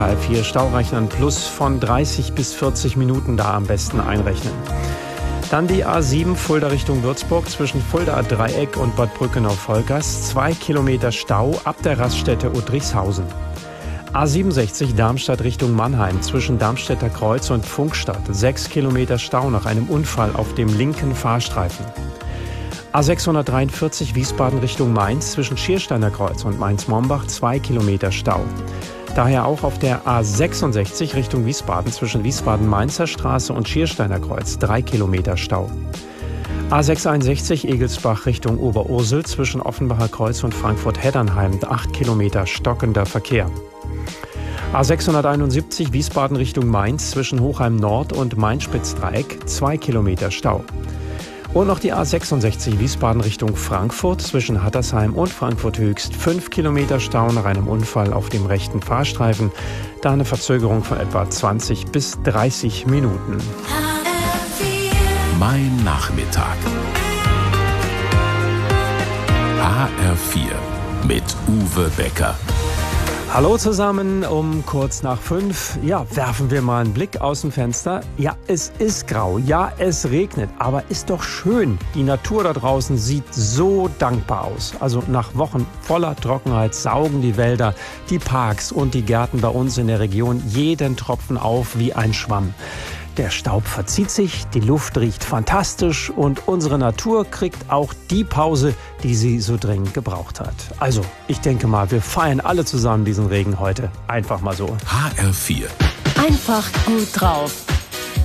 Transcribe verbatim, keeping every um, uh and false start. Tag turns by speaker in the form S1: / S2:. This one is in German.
S1: A vier Staurechnen plus von dreißig bis vierzig Minuten da am besten einrechnen. Dann die A sieben Fulda Richtung Würzburg zwischen Fulda Dreieck und Bad Brückenau-Volkers. Zwei Kilometer Stau ab der Raststätte Udrichshausen. A siebenundsechzig Darmstadt Richtung Mannheim zwischen Darmstädter Kreuz und Pfungstadt. Sechs Kilometer Stau nach einem Unfall auf dem linken Fahrstreifen. A sechshundertdreiundvierzig Wiesbaden Richtung Mainz zwischen Schiersteiner Kreuz und Mainz-Mombach. Zwei Kilometer Stau. Daher auch auf der A sechsundsechzig Richtung Wiesbaden zwischen Wiesbaden-Mainzer Straße und Schiersteiner Kreuz. Drei Kilometer Stau. A sechshunderteinundsechzig Egelsbach Richtung Oberursel zwischen Offenbacher Kreuz und Frankfurt-Heddernheim. Acht Kilometer stockender Verkehr. A sechshunderteinundsiebzig Wiesbaden Richtung Mainz zwischen Hochheim Nord und Main-Spitz-Dreieck. Zwei Kilometer Stau. Und noch die A sechsundsechzig Wiesbaden Richtung Frankfurt zwischen Hattersheim und Frankfurt Höchst. Fünf Kilometer Stau nach einem Unfall auf dem rechten Fahrstreifen. Da eine Verzögerung von etwa zwanzig bis dreißig Minuten.
S2: Mein Nachmittag. H R vier mit Uwe Becker.
S1: Hallo zusammen, um kurz nach fünf. Ja, werfen wir mal einen Blick aus dem Fenster. Ja, es ist grau, ja, es regnet, aber ist doch schön. Die Natur da draußen sieht so dankbar aus. Also nach Wochen voller Trockenheit saugen die Wälder, die Parks und die Gärten bei uns in der Region jeden Tropfen auf wie ein Schwamm. Der Staub verzieht sich, die Luft riecht fantastisch und unsere Natur kriegt auch die Pause, die sie so dringend gebraucht hat. Also, ich denke mal, wir feiern alle zusammen diesen Regen heute. Einfach mal so.
S2: H R vier.
S3: Einfach gut drauf.